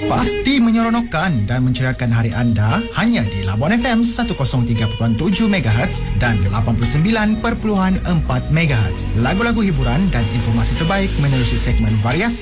Pasti menyeronokkan dan menceriakan hari anda hanya di Labuan FM 103.7 MHz dan 89.4 MHz. Lagu-lagu hiburan dan informasi terbaik menerusi segmen variasi